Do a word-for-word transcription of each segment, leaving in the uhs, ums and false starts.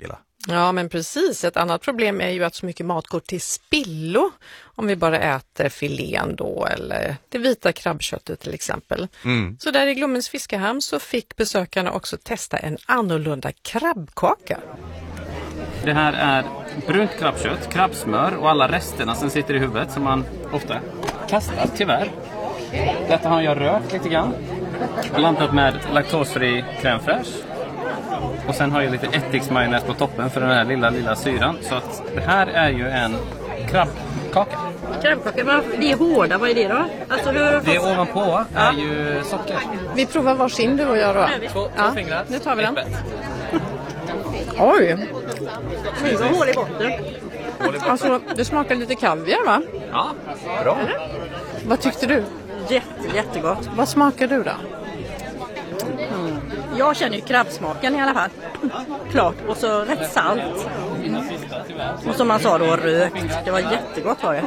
Gunilla. Ja, men precis. Ett annat problem är ju att så mycket mat går till spillo om vi bara äter filén då eller det vita krabbköttet till exempel. Mm. Så där i Glommens fiskehamn så fick besökarna också testa en annorlunda krabbkaka. Det här är brunt krabbkött, krabbsmör och alla resterna som sitter i huvudet som man ofta kastar, tyvärr. Detta har jag rört lite grann. Blandat med laktosfri crème fraîche. Och sen har jag lite ättiksmajonnäs på toppen för den här lilla, lilla syran. Så att det här är ju en krabbkaka. Krabbkaka, det är hårda, vad är det då? Alltså, hur... Det ovanpå är ju socker. Vi provar varsin du och jag då. Två, ja, två fingrar. Nu tar vi den. Oj! Det var hål i botten. Alltså, det smakar lite kaviar va? Ja, bra. Vad tyckte du? Jätte, jättegott. Vad smakar du då? Mm. Jag känner ju krabbsmaken i alla fall. Klart. Och så rätt salt. Mm. Och som man sa då, rökt. Det var jättegott var det.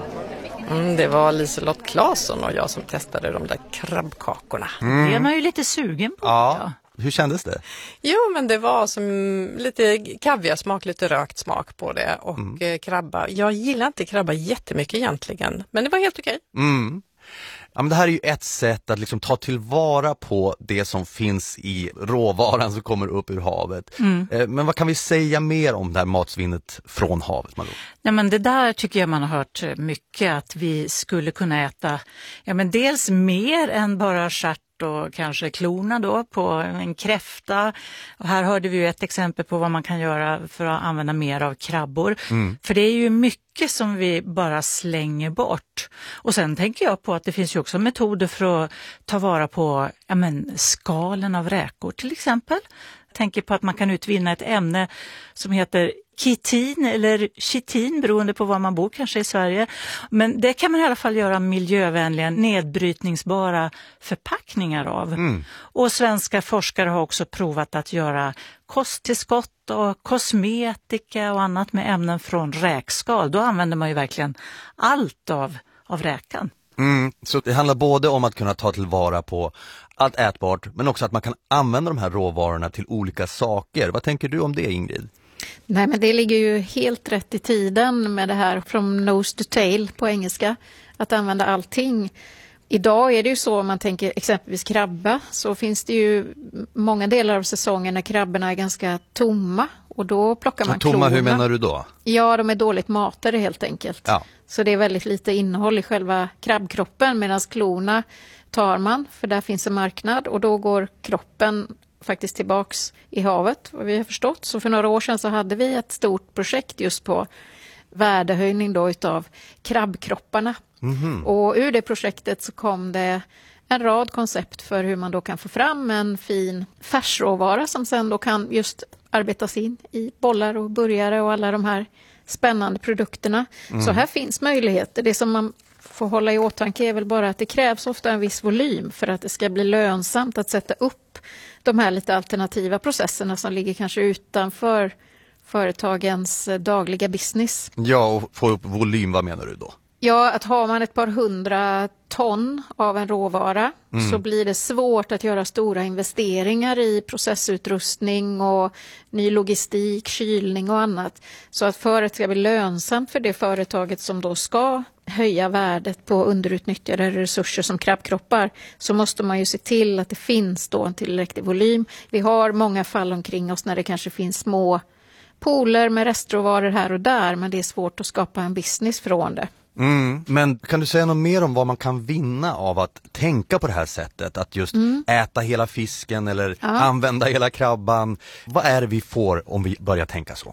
Mm, det var Liselott Claesson och jag som testade de där krabbkakorna. Mm. Det är man ju lite sugen på. Ja. Ja. Hur kändes det? Jo, men det var som lite kaviarsmak, lite rökt smak på det. Och mm. krabba. Jag gillar inte krabba jättemycket egentligen, men det var helt okej. Mm. Ja, men det här är ju ett sätt att liksom ta tillvara på det som finns i råvaran som kommer upp ur havet. Mm. Men vad kan vi säga mer om det här matsvinnet från havet, Malou? Nej, men det där tycker jag man har hört mycket, att vi skulle kunna äta ja, men dels mer än bara stjärt och kanske klorna då på en kräfta. Och här hörde vi ju ett exempel på vad man kan göra för att använda mer av krabbor. Mm. För det är ju mycket som vi bara slänger bort. Och sen tänker jag på att det finns ju också metoder för att ta vara på ja, men, skalen av räkor till exempel. Jag tänker på att man kan utvinna ett ämne som heter kitin eller chitin beroende på var man bor kanske i Sverige. Men det kan man i alla fall göra miljövänliga nedbrytningsbara förpackningar av. Mm. Och svenska forskare har också provat att göra kosttillskott och kosmetika och annat med ämnen från räkskal. Då använder man ju verkligen allt av, av räkan. Mm, så det handlar både om att kunna ta tillvara på allt ätbart men också att man kan använda de här råvarorna till olika saker. Vad tänker du om det, Ingrid? Nej, men det ligger ju helt rätt i tiden med det här from nose to tail på engelska, att använda allting. Idag är det ju så, om man tänker exempelvis krabba, så finns det ju många delar av säsongen när krabborna är ganska tomma och då plockar man tomma, klorna. Hur menar du då? Ja, de är dåligt matade helt enkelt. Ja. Så det är väldigt lite innehåll i själva krabbkroppen, medan klorna tar man, för där finns en marknad och då går kroppen faktiskt tillbaks i havet, vad vi har förstått. Så för några år sedan så hade vi ett stort projekt just på värdehöjning då utav krabbkropparna. Mm-hmm. Och ur det projektet så kom det en rad koncept för hur man då kan få fram en fin färsråvara som sen då kan just arbetas in i bollar och burgare och alla de här spännande produkterna. Mm. Så här finns möjligheter. Det som man får hålla i åtanke är väl bara att det krävs ofta en viss volym för att det ska bli lönsamt att sätta upp de här lite alternativa processerna som ligger kanske utanför företagens dagliga business. Ja, och få upp volym, vad menar du då? Ja, att har man ett par hundra ton av en råvara mm. så blir det svårt att göra stora investeringar i processutrustning och ny logistik, kylning och annat. Så att för att det ska bli lönsamt för det företaget som då ska höja värdet på underutnyttjade resurser som krabbkroppar, så måste man ju se till att det finns då en tillräcklig volym. Vi har många fall omkring oss när det kanske finns små pooler med restråvaror här och där, men det är svårt att skapa en business från det. Mm. Men kan du säga något mer om vad man kan vinna av att tänka på det här sättet? Att just mm. äta hela fisken eller ja. använda hela krabban. Vad är det vi får om vi börjar tänka så?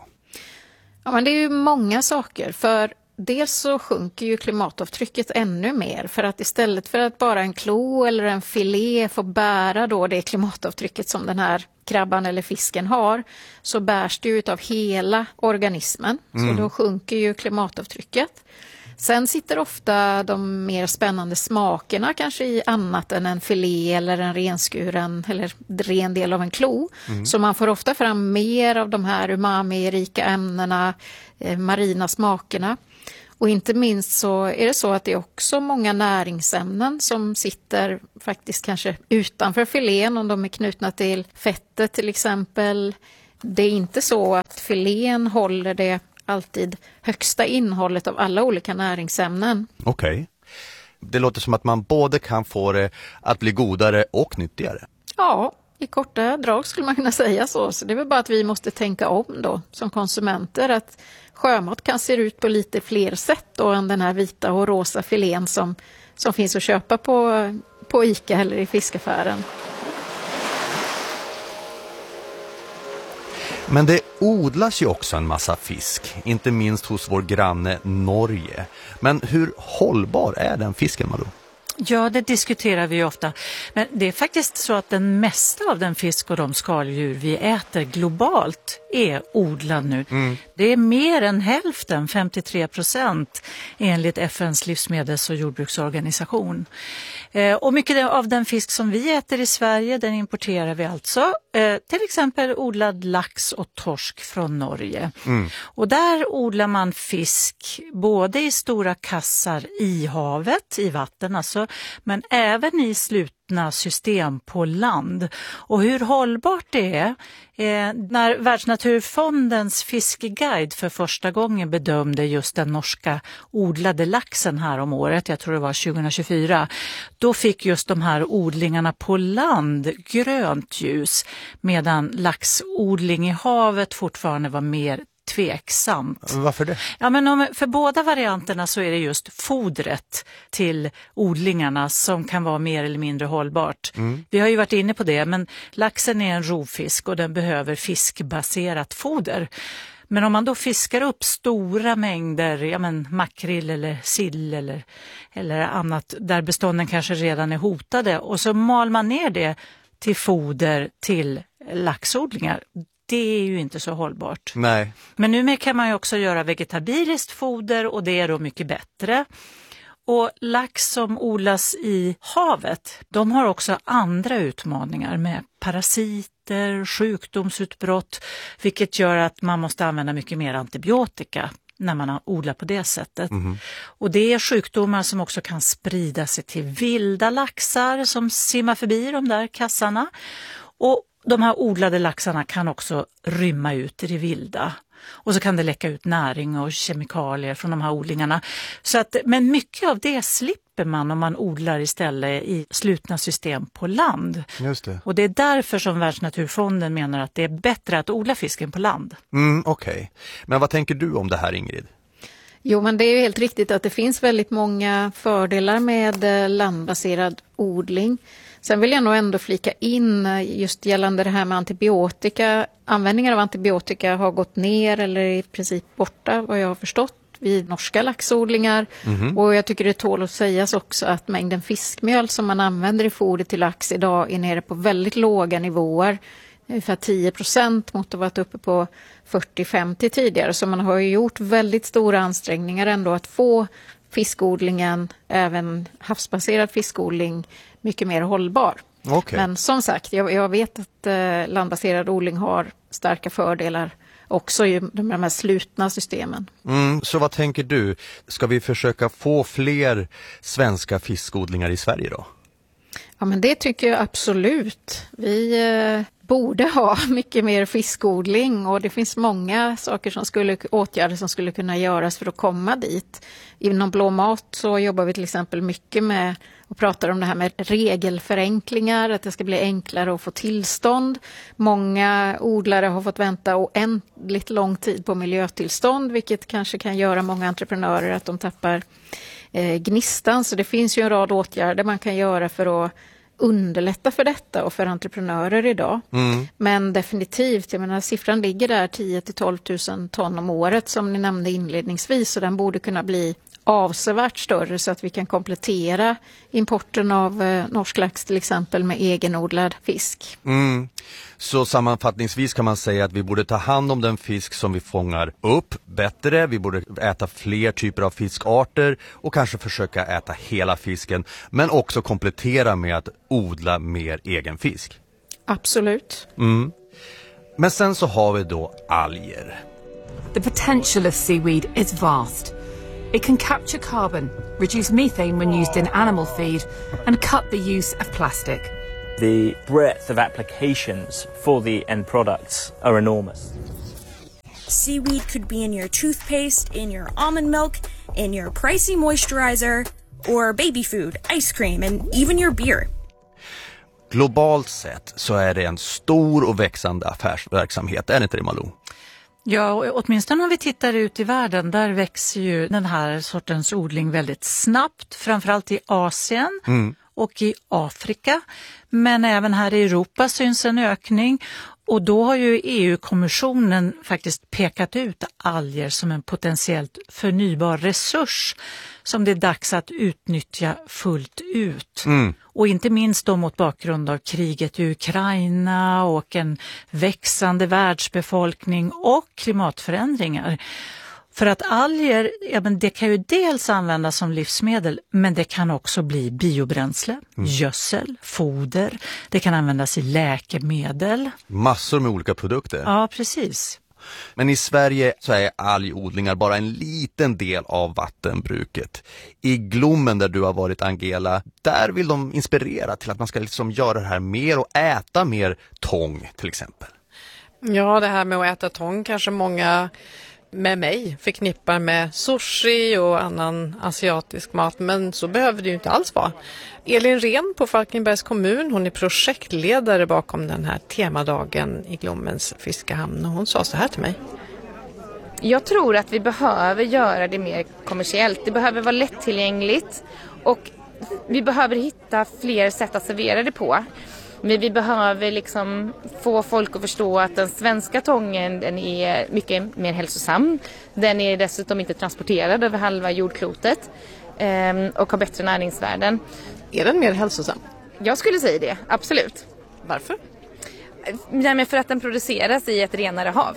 Ja, men det är ju många saker. För dels så sjunker ju klimatavtrycket ännu mer. För att istället för att bara en klo eller en filé får bära då det klimatavtrycket som den här krabban eller fisken har, så bärs det ut av hela organismen. Mm. Så då sjunker ju klimatavtrycket. Sen sitter ofta de mer spännande smakerna kanske i annat än en filé eller en renskuren eller ren del av en klo. Mm. Så man får ofta fram mer av de här umami-rika ämnena, eh, marina smakerna. Och inte minst så är det så att det är också många näringsämnen som sitter faktiskt kanske utanför filén, om de är knutna till fettet till exempel. det är inte så att filén håller det alltid högsta innehållet av alla olika näringsämnen. Okej. Okay. Det låter som att man både kan få det att bli godare och nyttigare. Ja, i korta drag skulle man kunna säga så. Så det är väl bara att vi måste tänka om då som konsumenter, att sjömat kan se ut på lite fler sätt då än den här vita och rosa filén som, som finns att köpa på, på ICA eller i fiskaffären. Men det odlas ju också en massa fisk, inte minst hos vår granne Norge. Men hur hållbar är den fisken, Malou? Ja, det diskuterar vi ofta. Men det är faktiskt så att den mesta av den fisk och de skaldjur vi äter globalt är odlad nu. Mm. Det är mer än hälften, femtiotre procent, enligt F N:s livsmedels- och jordbruksorganisation. Eh, och mycket av den fisk som vi äter i Sverige, den importerar vi alltså. Eh, till exempel odlad lax och torsk från Norge. Mm. Och där odlar man fisk både i stora kassar i havet, i vatten alltså, men även i slutna system på land. Och hur hållbart det är, eh, när Världsnaturfondens fiskeguide för första gången bedömde just den norska odlade laxen här om året, jag tror det var tjugohundratjugofyra, då fick just de här odlingarna på land grönt ljus, medan laxodling i havet fortfarande var mer tveksamt. Varför det? Ja, men om, för båda varianterna så är det just fodret till odlingarna som kan vara mer eller mindre hållbart. Mm. Vi har ju varit inne på det, men laxen är en rovfisk och den behöver fiskbaserat foder. Men om man då fiskar upp stora mängder, ja men makrill eller sill eller, eller annat där bestånden kanske redan är hotade, och så mal man ner det till foder till laxodlingar, det är ju inte så hållbart. Nej. Men nu kan man ju också göra vegetabiliskt foder, och det är då mycket bättre. Och lax som odlas i havet, de har också andra utmaningar med parasiter, sjukdomsutbrott, vilket gör att man måste använda mycket mer antibiotika när man odlar på det sättet. Mm. Och det är sjukdomar som också kan sprida sig till vilda laxar som simmar förbi de där kassarna. Och de här odlade laxarna kan också rymma ut i det vilda. Och så kan det läcka ut näring och kemikalier från de här odlingarna. Så att, men mycket av det slipper man om man odlar istället i slutna system på land. Just det. Och det är därför som Världsnaturfonden menar att det är bättre att odla fisken på land. Mm, okej. Okay. Men vad tänker du om det här, Ingrid? Jo, men det är ju helt riktigt att det finns väldigt många fördelar med landbaserad odling. Sen vill jag nog ändå flika in just gällande det här med antibiotika. Användningen av antibiotika har gått ner eller i princip borta, vad jag har förstått, vid norska laxodlingar. Mm-hmm. Och jag tycker det tål att sägas också att mängden fiskmjöl som man använder i foder till lax idag är nere på väldigt låga nivåer. Ungefär tio procent mot att ha varit uppe på fyrtio till femtio tidigare. Så man har ju gjort väldigt stora ansträngningar ändå att få fiskodlingen, även havsbaserad fiskodling, mycket mer hållbar. Okay. Men som sagt, jag, jag vet att eh, landbaserad odling har starka fördelar också i de här slutna systemen. Mm, så vad tänker du? Ska vi försöka få fler svenska fiskodlingar i Sverige då? Ja, men det tycker jag absolut. Vi eh, borde ha mycket mer fiskodling, och det finns många saker som skulle, åtgärder som skulle kunna göras för att komma dit. Inom Blå mat så jobbar vi till exempel mycket med och pratar om det här med regelförenklingar, att det ska bli enklare att få tillstånd. Många odlare har fått vänta oändligt lång tid på miljötillstånd, vilket kanske kan göra många entreprenörer att de tappar eh, gnistan. Så det finns ju en rad åtgärder man kan göra för att underlätta för detta och för entreprenörer idag. Mm. Men definitivt, jag menar, siffran ligger där tio till tolv tusen ton om året som ni nämnde inledningsvis, så den borde kunna bli avsevärt större så att vi kan komplettera importen av eh, norsk lax till exempel med egenodlad fisk. Mm. Så sammanfattningsvis kan man säga att vi borde ta hand om den fisk som vi fångar upp bättre. Vi borde äta fler typer av fiskarter och kanske försöka äta hela fisken, men också komplettera med att odla mer egen fisk. Absolut. Mm. Men sen så har vi då alger. The potential of seaweed is vast. It can capture carbon, reduce methane when used in animal feed, and cut the use of plastic. The breadth of applications for the end products are enormous. Seaweed could be in your toothpaste, in your almond milk, in your pricey moisturizer, or baby food, ice cream, and even your beer. Globalt sett så är det en stor och växande affärsverksamhet, är det inte det, Malou? Ja, och åtminstone om vi tittar ut i världen, där växer ju den här sortens odling väldigt snabbt, framförallt i Asien mm. och i Afrika. Men även här i Europa syns en ökning, och då har ju E U-kommissionen faktiskt pekat ut alger som en potentiellt förnybar resurs som det är dags att utnyttja fullt ut. Mm. Och inte minst då mot bakgrund av kriget i Ukraina och en växande världsbefolkning och klimatförändringar. För att alger, ja, men det kan ju dels användas som livsmedel, men det kan också bli biobränsle, mm. gödsel, foder. Det kan användas i läkemedel. Massor med olika produkter. Ja, precis. Men i Sverige så är algodlingar bara en liten del av vattenbruket. I Glommen, där du har varit, Angela, där vill de inspirera till att man ska liksom göra det här mer och äta mer tång till exempel. Ja, det här med att äta tång kanske många med mig förknippar med sushi och annan asiatisk mat, men så behöver det ju inte alls vara. Elin Ren på Falkenbergs kommun, hon är projektledare bakom den här temadagen i Glommens fiskehamn, och hon sa så här till mig. Jag tror att vi behöver göra det mer kommersiellt. Det behöver vara lättillgängligt, och vi behöver hitta fler sätt att servera det på. Men vi behöver liksom få folk att förstå att den svenska tången, den är mycket mer hälsosam. Den är dessutom inte transporterad över halva jordklotet eh, och har bättre näringsvärden. Är den mer hälsosam? Jag skulle säga det, absolut. Varför? Nej, men för att den produceras i ett renare hav.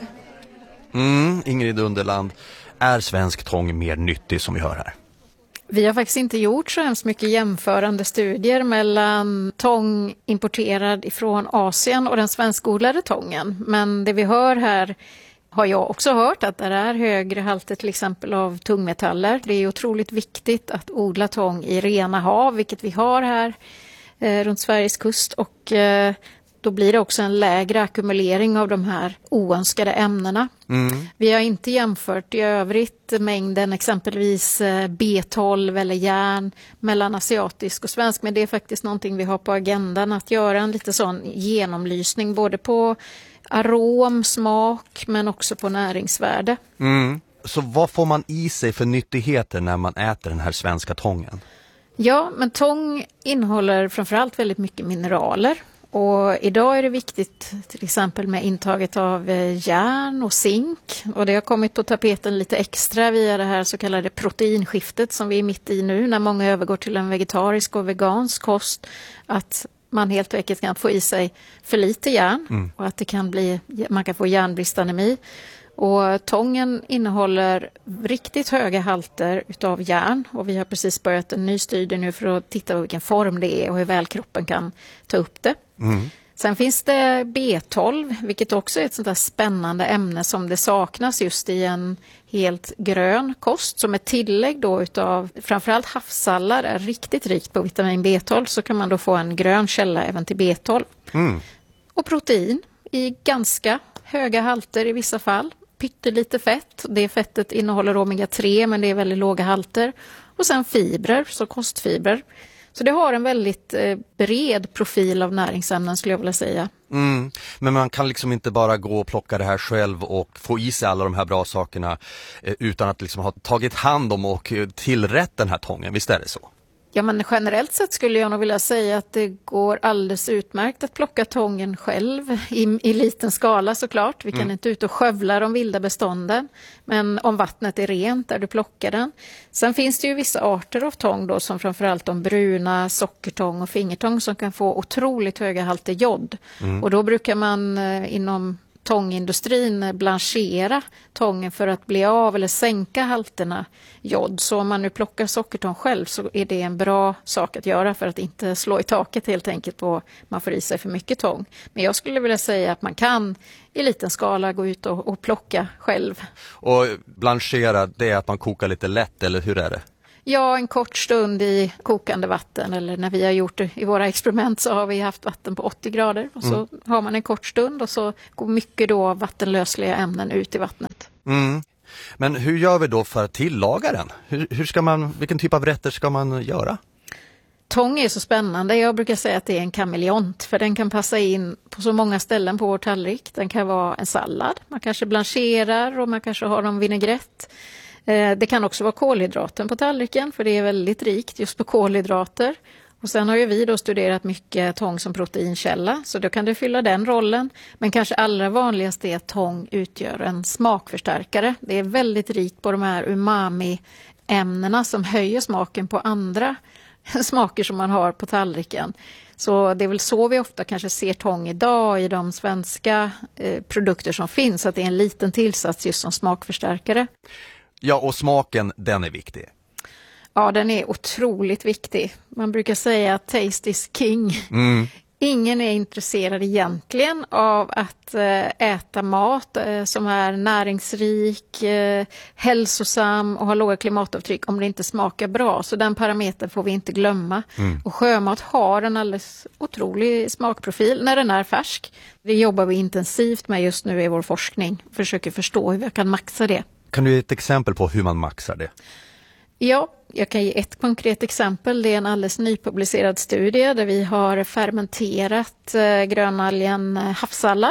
Mm, Ingrid Underland, är svensk tång mer nyttig som vi hör här? Vi har faktiskt inte gjort så hemskt mycket jämförande studier mellan tång importerad ifrån Asien och den svenskodlade tången. Men det vi hör här har jag också hört, att det är högre halter till exempel av tungmetaller. Det är otroligt viktigt att odla tång i rena hav, vilket vi har här eh, runt Sveriges kust, och eh, då blir det också en lägre ackumulering av de här oönskade ämnena. Mm. Vi har inte jämfört i övrigt mängden exempelvis B tolv eller järn mellan asiatisk och svensk, men det är faktiskt någonting vi har på agendan, att göra en lite sån genomlysning både på arom, smak, men också på näringsvärde. Mm. Så vad får man i sig för nyttigheter när man äter den här svenska tången? Ja, men tång innehåller framförallt väldigt mycket mineraler. Och idag är det viktigt till exempel med intaget av järn och zink, och det har kommit på tapeten lite extra via det här så kallade proteinskiftet som vi är mitt i nu, när många övergår till en vegetarisk och vegansk kost, att man helt enkelt kan få i sig för lite järn mm. och att det kan bli, man kan få järnbristanemi. Och tången innehåller riktigt höga halter utav järn, och vi har precis börjat en ny studie nu för att titta på vilken form det är och hur väl kroppen kan ta upp det. Mm. Sen finns det B tolv, vilket också är ett sånt där spännande ämne som det saknas just i en helt grön kost, som ett tillägg då utav framförallt havssallar är riktigt rikt på vitamin B tolv, så kan man då få en grön källa även till B tolv. Mm. Och protein i ganska höga halter i vissa fall. Pyttelite fett, det fettet innehåller omega tre, men det är väldigt låga halter. Och sen fibrer, så kostfibrer. Så det har en väldigt eh, bred profil av näringsämnen, skulle jag vilja säga. Mm. Men man kan liksom inte bara gå och plocka det här själv och få i sig alla de här bra sakerna eh, utan att liksom ha tagit hand om och tillrätt den här tången, visst är det så? Ja, men generellt sett skulle jag nog vilja säga att det går alldeles utmärkt att plocka tången själv i, i liten skala såklart. Vi kan mm. inte ut och skövla de vilda bestånden, men om vattnet är rent där du plockar den. Sen finns det ju vissa arter av tång då, som framförallt de bruna, sockertång och fingertång, som kan få otroligt höga halter jod. Mm. Och då brukar man eh, inom tångindustrin blanchera tången för att bli av eller sänka halterna jod. Så om man nu plockar sockertång själv så är det en bra sak att göra för att inte slå i taket helt enkelt på man får i sig för mycket tång. Men jag skulle vilja säga att man kan i liten skala gå ut och, och plocka själv. Och blanchera, det är att man kokar lite lätt, eller hur är det? Ja, en kort stund i kokande vatten, eller när vi har gjort det i våra experiment så har vi haft vatten på åttio grader och så mm. har man en kort stund och så går mycket då vattenlösliga ämnen ut i vattnet. Mm. Men hur gör vi då för att tillaga den? Hur, hur ska man, vilken typ av rätter ska man göra? Tång är så spännande. Jag brukar säga att det är en kameleont för den kan passa in på så många ställen på vår tallrik. Den kan vara en sallad, man kanske blancherar och man kanske har en vinägrett. Det kan också vara kolhydraten på tallriken för det är väldigt rikt just på kolhydrater. Och sen har ju vi då studerat mycket tång som proteinkälla så då kan det fylla den rollen. Men kanske allra vanligast är att tång utgör en smakförstärkare. Det är väldigt rikt på de här umami-ämnena som höjer smaken på andra smaker som man har på tallriken. Så det är väl så vi ofta kanske ser tång idag i de svenska eh, produkter som finns. Att det är en liten tillsats just som smakförstärkare. Ja, och smaken, den är viktig. Ja, den är otroligt viktig. Man brukar säga att taste is king. Mm. Ingen är intresserad egentligen av att äta mat som är näringsrik, hälsosam och har låga klimatavtryck om det inte smakar bra. Så den parametern får vi inte glömma. Mm. Och sjömat har en alldeles otrolig smakprofil när den är färsk. Det jobbar vi intensivt med just nu i vår forskning. Försöker förstå hur vi kan maxa det. Kan du ge ett exempel på hur man maxar det? Ja, jag kan ge ett konkret exempel. Det är en alldeles nypublicerad studie där vi har fermenterat eh, grönalgen havssallad.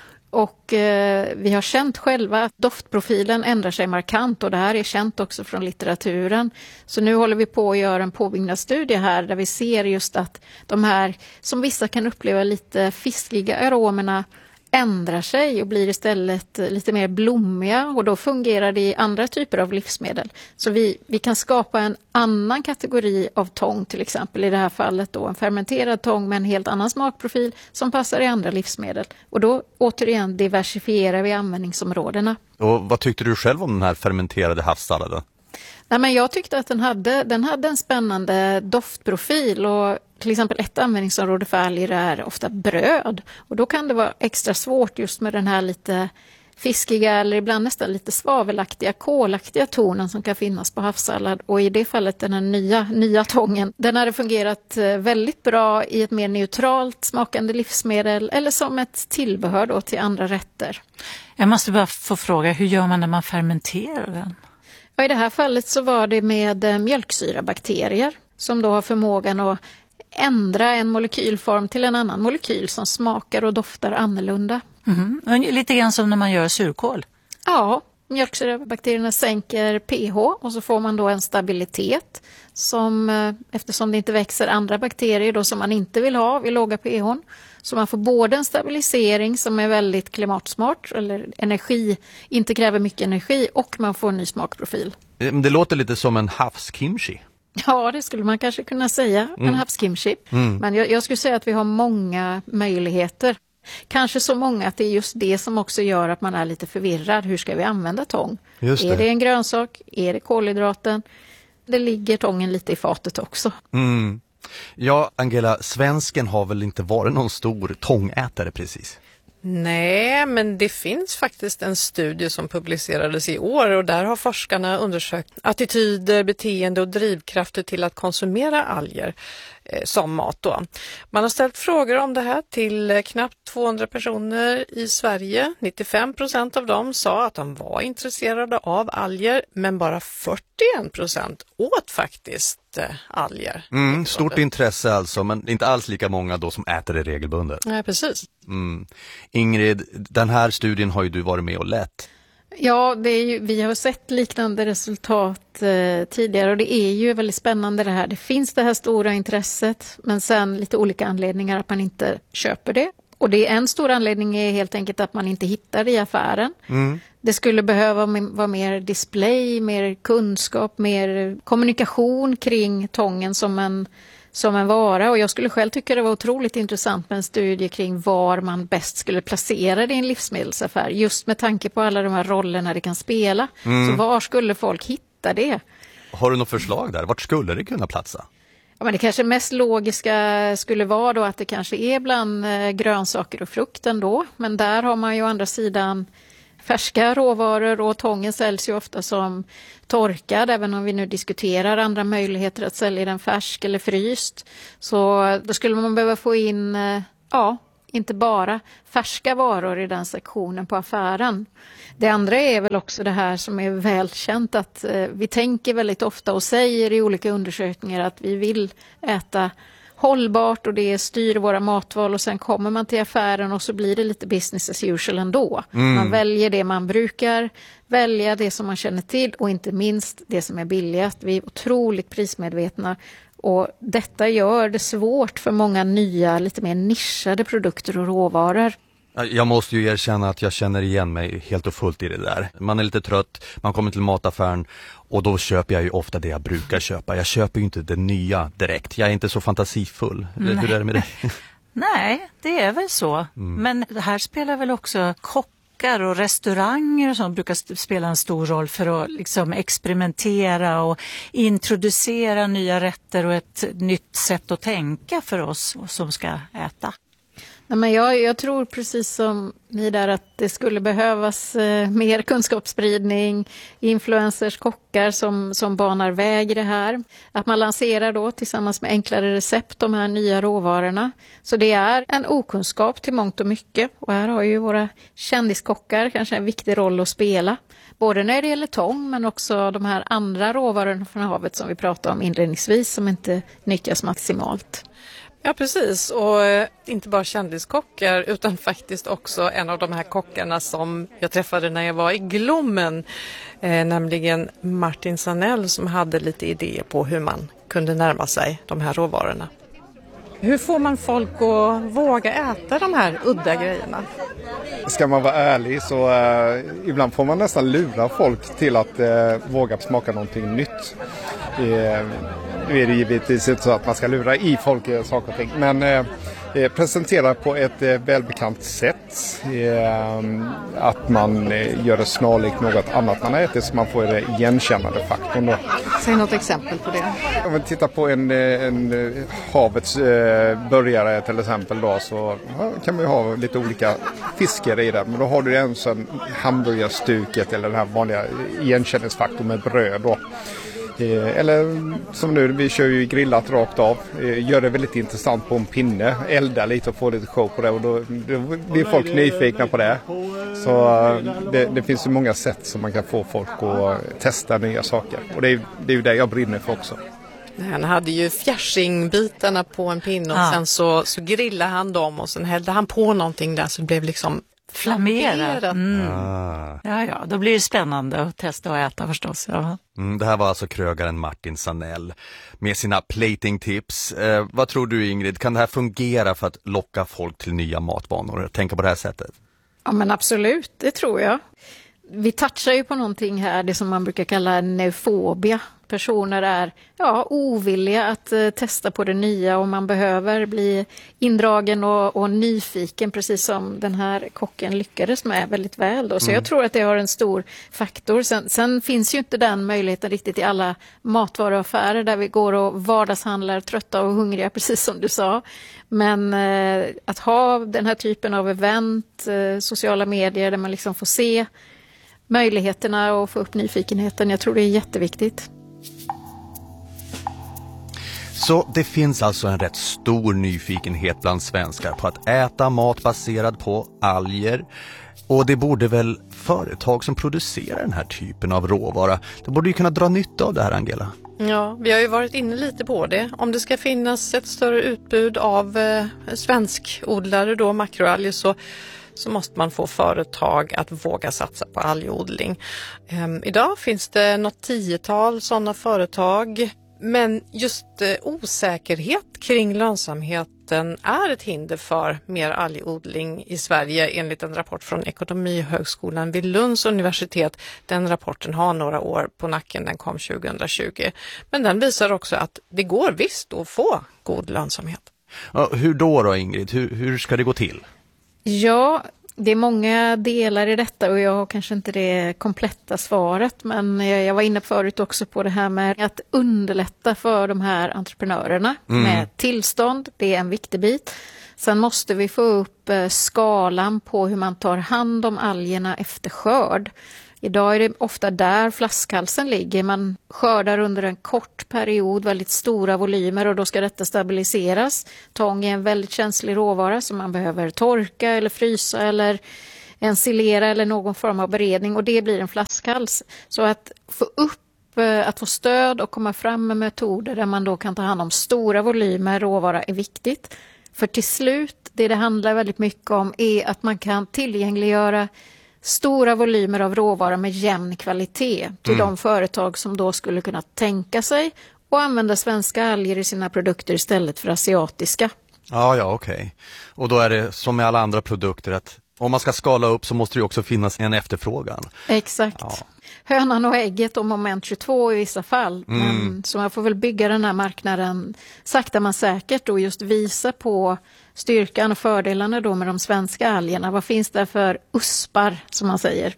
Och eh, vi har känt själva att doftprofilen ändrar sig markant och det här är känt också från litteraturen. Så nu håller vi på att göra en påbyggnadsstudie här där vi ser just att de här som vissa kan uppleva lite fiskiga aromerna ändrar sig och blir istället lite mer blommiga och då fungerar det i andra typer av livsmedel. Så vi, vi kan skapa en annan kategori av tång till exempel i det här fallet då en fermenterad tång med en helt annan smakprofil som passar i andra livsmedel. Och då återigen diversifierar vi användningsområdena. Och vad tyckte du själv om den här fermenterade havssalladen? Nej, men jag tyckte att den hade, den hade en spännande doftprofil och till exempel ett användningsområde för alger är ofta bröd. Och då kan det vara extra svårt just med den här lite fiskiga eller ibland nästan lite svavelaktiga, kolaktiga tonen som kan finnas på havssallad. Och i det fallet den här nya, nya tången, den hade fungerat väldigt bra i ett mer neutralt smakande livsmedel eller som ett tillbehör då till andra rätter. Jag måste bara få fråga, hur gör man när man fermenterar den? Ja, i det här fallet så var det med mjölksyrabakterier som då har förmågan att ändra en molekylform till en annan molekyl som smakar och doftar annorlunda. Mm-hmm. Lite grann som när man gör surkål. Ja, mjölksyrabakterierna sänker pH och så får man då en stabilitet som eftersom det inte växer andra bakterier då som man inte vill ha vid låga pH. Så man får både en stabilisering som är väldigt klimatsmart eller energi, inte kräver mycket energi och man får en ny smakprofil. Det låter lite som en havskimchi. Ja, det skulle man kanske kunna säga, mm. en havskimchi. Mm. Men jag, jag skulle säga att vi har många möjligheter. Kanske så många att det är just det som också gör att man är lite förvirrad. Hur ska vi använda tång? Just det. Är det en grönsak? Är det kolhydraten? Det ligger tången lite i fatet också. Mm. Ja, Angela, svensken har väl inte varit någon stor tångätare precis? Nej, men det finns faktiskt en studie som publicerades i år och där har forskarna undersökt attityder, beteende och drivkrafter till att konsumera alger eh, som mat då. Man har ställt frågor om det här till knappt tvåhundra personer i Sverige. nittiofem procent av dem sa att de var intresserade av alger, men bara fyrtioen procent åt faktiskt eh, alger. Mm, stort intresse alltså, men inte alls lika många då som äter det regelbundet. Nej, precis. Mm. Ingrid, den här studien har ju du varit med och lett. Ja, det är ju, vi har sett liknande resultat eh, tidigare och det är ju väldigt spännande det här. Det finns det här stora intresset men sen lite olika anledningar att man inte köper det. Och det är en stor anledning är helt enkelt att man inte hittar det i affären. Mm. Det skulle behöva vara mer display, mer kunskap, mer kommunikation kring tången som en som en vara och jag skulle själv tycka det var otroligt intressant med en studie kring var man bäst skulle placera det i en livsmedelsaffär just med tanke på alla de här rollerna det kan spela. Mm. Så var skulle folk hitta det? Har du något förslag där? Vart skulle det kunna platsa? Ja, men det kanske mest logiska skulle vara då att det kanske är bland grönsaker och frukt ändå. Men där har man ju å andra sidan färska råvaror, och tången säljs ju ofta som torkad, även om vi nu diskuterar andra möjligheter att sälja den färsk eller fryst. Så då skulle man behöva få in, ja, inte bara färska varor i den sektionen på affären. Det andra är väl också det här som är välkänt, att vi tänker väldigt ofta och säger i olika undersökningar att vi vill äta hållbart och det styr våra matval, och sen kommer man till affären och så blir det lite business as usual ändå. Mm. Man väljer det man brukar välja, det som man känner till, och inte minst det som är billigast. Vi är otroligt prismedvetna, och detta gör det svårt för många nya, lite mer nischade produkter och råvaror. Jag måste ju erkänna att jag känner igen mig helt och fullt i det där. Man är lite trött, man kommer till mataffären och då köper jag ju ofta det jag brukar köpa. Jag köper ju inte det nya direkt. Jag är inte så fantasifull. Nej. Hur är det med det? Nej, det är väl så. Mm. Men det här spelar väl också kockar och restauranger som brukar spela en stor roll för att liksom experimentera och introducera nya rätter och ett nytt sätt att tänka för oss som ska äta. Nej, men jag, jag tror precis som ni där att det skulle behövas eh, mer kunskapsspridning, influencers, kockar som, som banar väg i det här. Att man lanserar då tillsammans med enklare recept de här nya råvarorna. Så det är en okunskap till mångt och mycket, och här har ju våra kändiskockar kanske en viktig roll att spela. Både när det gäller tång men också de här andra råvarorna från havet som vi pratade om inledningsvis som inte nyttjas maximalt. Ja, precis. Och eh, inte bara kändiskockar utan faktiskt också en av de här kockarna som jag träffade när jag var i Glommen, eh, nämligen Martin Sanell, som hade lite idéer på hur man kunde närma sig de här råvarorna. Hur får man folk att våga äta de här udda grejerna? Ska man vara ärlig så eh, ibland får man nästan lura folk till att eh, våga smaka någonting nytt. Eh, Nu är det givetvis inte så att man ska lura i folk saker och ting, men eh, presentera på ett eh, välbekant sätt. Eh, att man eh, gör det snarlikt något annat man äter så man får det igenkännande faktorn då. Säg något exempel på det. Om vi tittar på en, en havets eh, börjare till exempel då, så ja, kan man ju ha lite olika fiskar i det. Men då har du en sån hamburgerstuket eller den här vanliga igenkänningsfaktorn med bröd då. Eller som nu, vi kör ju grillat rakt av. Gör det väldigt intressant på en pinne. Elda lite och få lite show på det. Och då, då blir folk nyfikna på det. Så det, det finns ju många sätt som man kan få folk att testa nya saker. Och det är, det är ju det jag brinner för också. Han hade ju fjärsingbitarna på en pinne och ja. sen så, så grillade han dem och sen hällde han på någonting där så det blev liksom flammerat. Mm. Ah. Ja, ja, då blir det spännande att testa och äta förstås. Ja. Mm, det här var alltså krögaren Martin Sanell med sina plating-tips. Eh, vad tror du, Ingrid? Kan det här fungera för att locka folk till nya matvanor? Tänka på det här sättet? Ja, men absolut, det tror jag. Vi touchar ju på någonting här, det som man brukar kalla neofobia. Personer är ja, ovilliga att eh, testa på det nya och man behöver bli indragen och, och nyfiken, precis som den här kocken lyckades med väldigt väl. Då. Så mm. jag tror att det har en stor faktor. Sen, sen finns ju inte den möjligheten riktigt i alla matvaruaffärer där vi går och vardagshandlar trötta och hungriga, precis som du sa. Men eh, att ha den här typen av event, eh, sociala medier där man liksom får se möjligheterna och få upp nyfikenheten, jag tror det är jätteviktigt. Så det finns alltså en rätt stor nyfikenhet bland svenskar på att äta mat baserad på alger. Och det borde väl företag som producerar den här typen av råvara, det borde ju kunna dra nytta av det här, Angela. Ja, vi har ju varit inne lite på det. Om det ska finnas ett större utbud av eh, svenskodlare då, makroalger, så så måste man få företag att våga satsa på algodling. Um, idag finns det något tiotal sådana företag, men just uh, osäkerhet kring lönsamheten är ett hinder för mer algodling i Sverige enligt en rapport från Ekonomihögskolan vid Lunds universitet. Den rapporten har några år på nacken, den kom tjugohundratjugo. Men den visar också att det går visst att få god lönsamhet. Ja, hur då då, Ingrid? Hur, hur ska det gå till? Ja, Det är många delar i detta och jag har kanske inte det kompletta svaret, men jag var inne förut också på det här med att underlätta för de här entreprenörerna mm. med tillstånd. Det är en viktig bit. Sen måste vi få upp skalan på hur man tar hand om algerna efter skörd. Idag är det ofta där flaskhalsen ligger. Man skördar under en kort period väldigt stora volymer och då ska detta stabiliseras. Tång är en väldigt känslig råvara som man behöver torka eller frysa eller ensilera eller någon form av beredning och det blir en flaskhals. Så att få upp, att få stöd och komma fram med metoder där man då kan ta hand om stora volymer råvara är viktigt. För till slut, det det handlar väldigt mycket om är att man kan tillgängliggöra stora volymer av råvara med jämn kvalitet till mm. de företag som då skulle kunna tänka sig och använda svenska alger i sina produkter istället för asiatiska. Ja, ja, okej. Okay. Och då är det som med alla andra produkter att om man ska skala upp så måste det också finnas en efterfrågan. Exakt. Ja. Hönan och ägget och moment tjugotvå i vissa fall. Mm. Men, så man får väl bygga den här marknaden sakta men säkert och just visa på styrkan och fördelarna då med de svenska algerna. Vad finns det för uspar som man säger?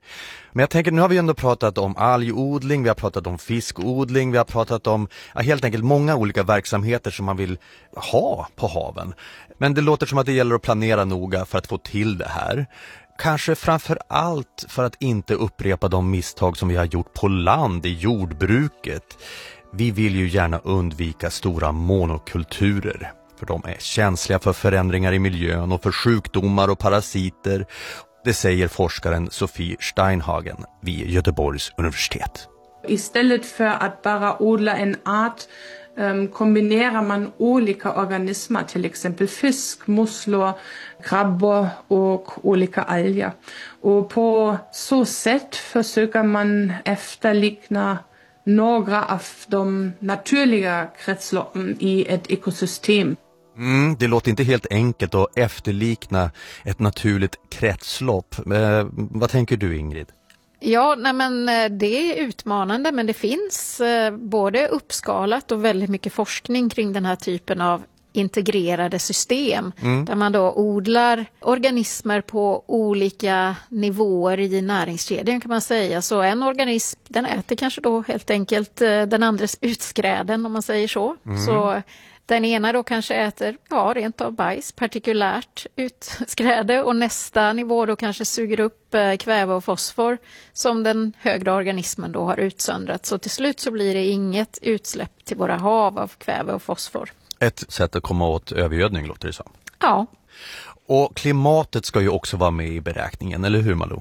Men jag tänker, nu har vi ändå pratat om algodling, vi har pratat om fiskodling, vi har pratat om ja, helt enkelt många olika verksamheter som man vill ha på haven. Men det låter som att det gäller att planera noga för att få till det här. Kanske framför allt för att inte upprepa de misstag som vi har gjort på land i jordbruket. Vi vill ju gärna undvika stora monokulturer. För de är känsliga för förändringar i miljön och för sjukdomar och parasiter. Det säger forskaren Sofie Steinhagen vid Göteborgs universitet. Istället för att bara odla en art um, kombinerar man olika organismer, till exempel fisk, musslor, krabbor och olika alger. Och på så sätt försöker man efterlikna några av de naturliga kretsloppen i ett ekosystem. Mm, det låter inte helt enkelt att efterlikna ett naturligt kretslopp. Eh, vad tänker du, Ingrid? Ja, nej men det är utmanande, men det finns eh, både uppskalat och väldigt mycket forskning kring den här typen av integrerade system. Mm. Där man då odlar organismer på olika nivåer i näringskedjan kan man säga. Så en organism, den äter kanske då helt enkelt eh, den andres utskräden om man säger så. Mm. Så den ena då kanske äter, ja, rent av bajs, partikulärt utskräde och nästa nivå då kanske suger upp eh, kväve och fosfor som den högre organismen då har utsöndrat. Så till slut så blir det inget utsläpp till våra hav av kväve och fosfor. Ett sätt att komma åt övergödning låter det som. Ja. Och klimatet ska ju också vara med i beräkningen, eller hur Malou?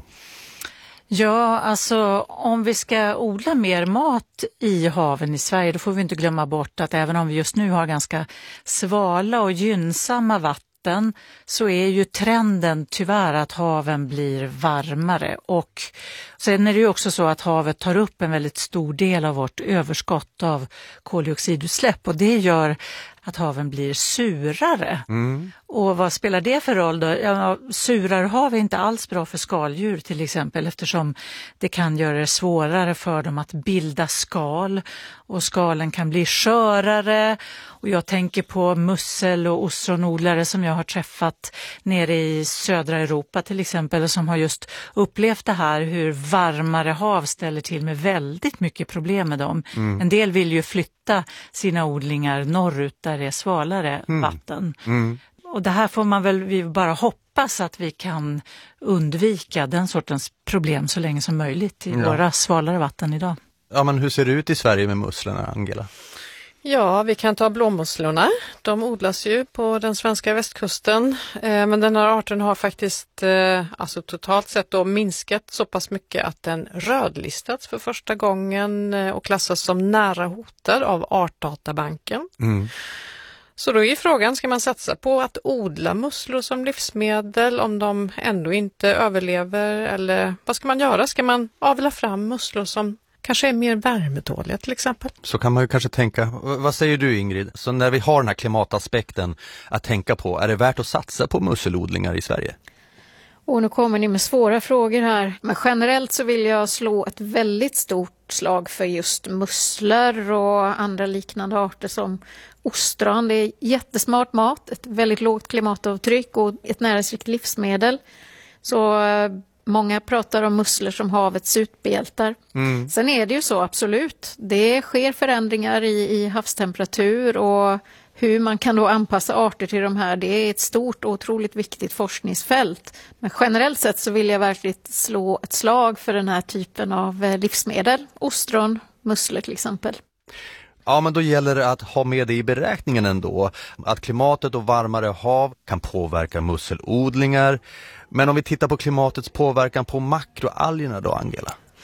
Ja, alltså om vi ska odla mer mat i haven i Sverige, då får vi inte glömma bort att även om vi just nu har ganska svala och gynnsamma vatten så är ju trenden tyvärr att haven blir varmare. Och sen är det ju också så att havet tar upp en väldigt stor del av vårt överskott av koldioxidutsläpp och det gör att haven blir surare. Mm. Och vad spelar det för roll då? Ja, surare hav är inte alls bra för skaldjur till exempel eftersom det kan göra det svårare för dem att bilda skal och skalen kan bli skörare. Och jag tänker på mussel- och ostronodlare som jag har träffat nere i södra Europa till exempel som har just upplevt det här hur varmare hav ställer till med väldigt mycket problem med dem. Mm. En del vill ju flytta sina odlingar norrut där det är svalare mm. vatten. Mm. Och det här får man väl vi bara hoppas att vi kan undvika den sortens problem så länge som möjligt i ja. våra svalare vatten idag. Ja, men hur ser det ut i Sverige med musslorna, Angela? Ja, vi kan ta blåmusslorna. De odlas ju på den svenska västkusten. Eh, men den här arten har faktiskt eh, alltså totalt sett då minskat så pass mycket att den rödlistats för första gången eh, och klassas som nära hotad av Artdatabanken. Mm. Så då är frågan, ska man satsa på att odla musslor som livsmedel om de ändå inte överlever? Eller vad ska man göra? Ska man avla fram musslor som kanske är mer värmetåliga till exempel? Så kan man ju kanske tänka. Vad säger du, Ingrid? Så när vi har den här klimataspekten att tänka på, är det värt att satsa på musselodlingar i Sverige? Och nu kommer ni med svåra frågor här. Men generellt så vill jag slå ett väldigt stort slag för just musslor och andra liknande arter som ostron. Det är jättesmart mat, ett väldigt lågt klimatavtryck och ett näringsrikt livsmedel. Så många pratar om musslor som havets utbältar. Mm. Sen är det ju så, absolut. Det sker förändringar i, i havstemperatur och hur man kan då anpassa arter till de här, det är ett stort och otroligt viktigt forskningsfält. Men generellt sett så vill jag verkligen slå ett slag för den här typen av livsmedel. Ostron, musslor till exempel. Ja, men då gäller det att ha med det i beräkningen ändå. Att klimatet och varmare hav kan påverka musselodlingar. Men om vi tittar på klimatets påverkan på makroalgerna då, Angela?